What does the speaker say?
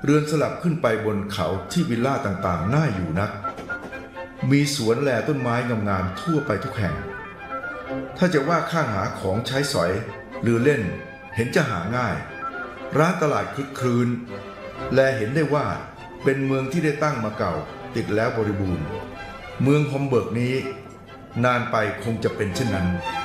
เรือนสลับขึ้นไปบนเขาที่วิลล่าต่างๆน่าอยู่นักมีสวนแลต้นไม้งามๆทั่วไปทุกแห่งถ้าจะว่าข้างหาของใช้สอยหรือเล่นเห็นจะหาง่ายร้านตลาดคลึกครื้นและเห็นได้ว่าเป็นเมืองที่ได้ตั้งมาเก่าติดแล้วบริบูรณ์เมืองฮอมเบิร์กนี้นานไปคงจะเป็นเช่นนั้น